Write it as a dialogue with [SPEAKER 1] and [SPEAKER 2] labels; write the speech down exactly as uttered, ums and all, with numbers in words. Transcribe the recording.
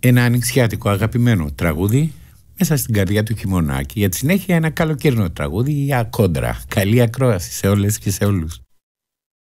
[SPEAKER 1] Ένα ανοιξιάτικο αγαπημένο τραγούδι μέσα στην καρδιά του χειμωνάκι. Για τη συνέχεια ένα καλοκαιρινό τραγούδι για κόντρα. Καλή ακρόαση σε όλες και σε όλους.